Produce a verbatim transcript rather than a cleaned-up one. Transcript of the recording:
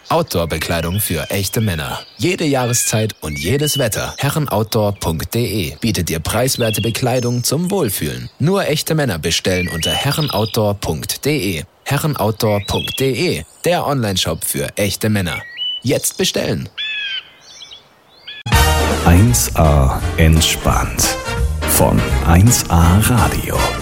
Outdoor-Bekleidung für echte Männer. Jede Jahreszeit und jedes Wetter. herrenoutdoor punkt de bietet dir preiswerte Bekleidung zum Wohlfühlen. Nur echte Männer bestellen unter herrenoutdoor punkt de. herrenoutdoor punkt de, der Onlineshop für echte Männer. Jetzt bestellen! eins A entspannt von eins A Radio.